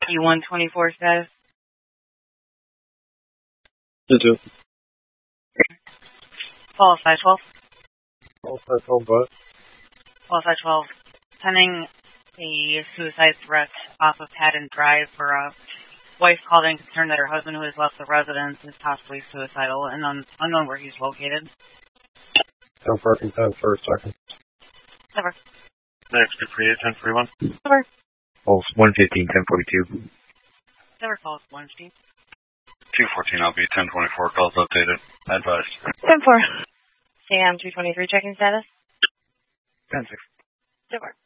E124 status. You too. Call 512. Call 512 what? Call 512. Sending a suicide threat off of Haddon Drive for a wife called in concerned that her husband, who has left the residence, is possibly suicidal and unknown where he's located. 10-10 for a second. Cover. Next, 238, 1041. Cover. Pulse 115, 1042. Cover. Call 115. 214, I'll be 1024. Calls updated. Advised. 10-4. Sam 223 checking status. 10-6. Cover.